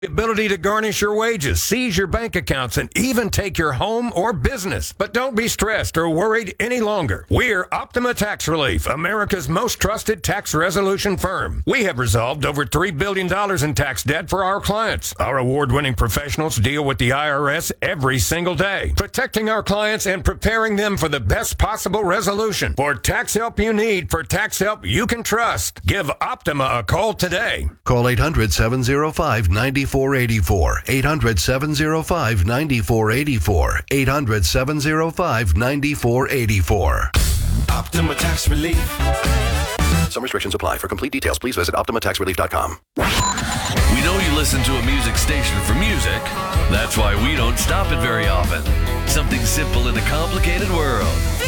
The ability to garnish your wages, seize your bank accounts, and even take your home or business. But don't be stressed or worried any longer. We're Optima Tax Relief, America's most trusted tax resolution firm. We have resolved over $3 billion in tax debt for our clients. Our award-winning professionals deal with the IRS every single day, protecting our clients and preparing them for the best possible resolution. For tax help you need, for tax help you can trust, give Optima a call today. Call 800-705-9484. 800-705-9484. 800-705-9484. Optima Tax Relief. Some restrictions apply. For complete details, please visit OptimaTaxRelief.com. We know you listen to a music station for music. That's why we don't stop it very often. Something simple in a complicated world.